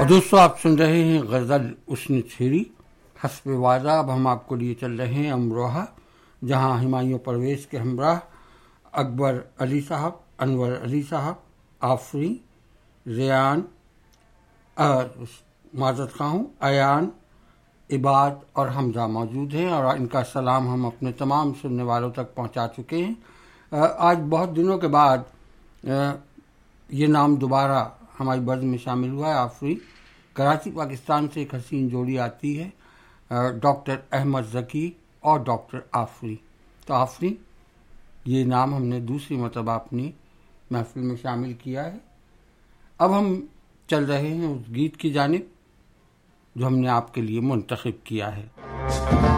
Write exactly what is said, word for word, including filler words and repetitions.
दोस्तों, आप सुन रहे हैं गज़ल उसने छेड़ी हस्बे वादा। अब हम आपको लिए चल रहे हैं अमरोहा, जहां हुमायूं परवेज़ के हमराह अकबर अली साहब, अनवर अली साहब, आफरी, रेयान, माजत खां हूँ, अयान, इबाद और हमजा मौजूद हैं और इनका सलाम हम अपने तमाम सुनने वालों तक पहुंचा चुके हैं। आज बहुत दिनों के बाद ये नाम दोबारा हमारी बज़्म में शामिल हुआ है। आफरी, कराची पाकिस्तान से एक हसीन जोड़ी आती है, डॉक्टर अहमद ज़की और डॉक्टर आफरी। तो आफरी, ये नाम हमने दूसरी मतलब अपनी महफिल में शामिल किया है। अब हम चल रहे हैं उस गीत की जानिब जो हमने आपके लिए मुंतखब किया है।